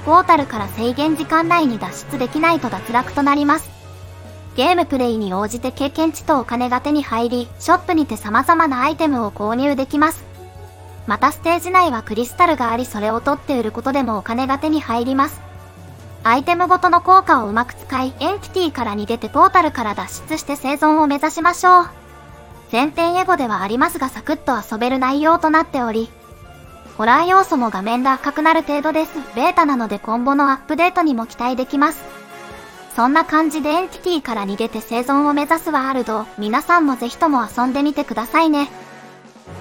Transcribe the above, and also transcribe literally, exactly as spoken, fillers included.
ポータルから制限時間内に脱出できないと脱落となります。ゲームプレイに応じて経験値とお金が手に入り、ショップにて様々なアイテムを購入できます。またステージ内はクリスタルがあり、それを取って売ることでもお金が手に入ります。アイテムごとの効果をうまく使い、エンティティから逃げてポータルから脱出して生存を目指しましょう。前編エゴではありますがサクッと遊べる内容となっており、ホラー要素も画面が赤くなる程度です。ベータなので今後のアップデートにも期待できます。そんな感じでエンティティから逃げて生存を目指すワールド、皆さんもぜひとも遊んでみてくださいね。